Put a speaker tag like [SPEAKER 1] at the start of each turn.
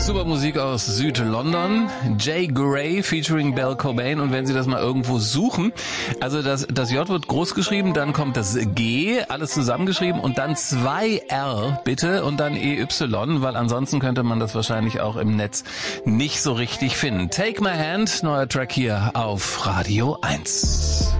[SPEAKER 1] Super Musik aus Süd-London. Jay Gray featuring Belle Cobain. Und wenn Sie das mal irgendwo suchen, also das J wird groß geschrieben, dann kommt das G, alles zusammengeschrieben und dann 2 R bitte und dann EY, weil ansonsten könnte man das wahrscheinlich auch im Netz nicht so richtig finden. Take My Hand, neuer Track hier auf Radio 1.